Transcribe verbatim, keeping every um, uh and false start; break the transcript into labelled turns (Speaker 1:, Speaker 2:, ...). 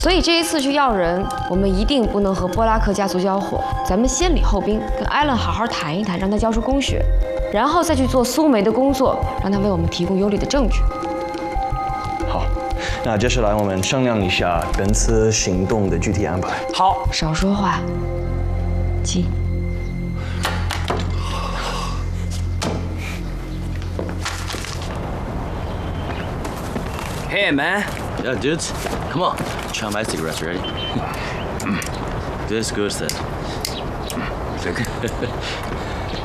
Speaker 1: 所以这一次去要人，我们一定不能和波拉克家族交火，咱们先礼后兵，跟艾伦好好谈一谈，让他交出公血，然后再去做苏梅的工作，让他为我们提供有力的证据。
Speaker 2: 好，那接下来我们商量一下本次行动的具体安排。
Speaker 3: 好，
Speaker 1: 少说话，记。
Speaker 4: Hey, man. Yeah, dudes. Come on. Try my cigarettes, ready? This goes then.